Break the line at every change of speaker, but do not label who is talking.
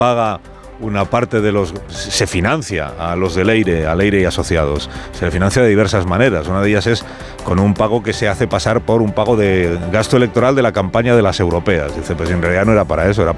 paga una parte de los... Se financia a los de Leire y Asociados. Se le financia de diversas maneras. Una de ellas es con un pago que se hace pasar por un pago de gasto electoral de la campaña de las europeas. Dice, pues en realidad no era para eso, era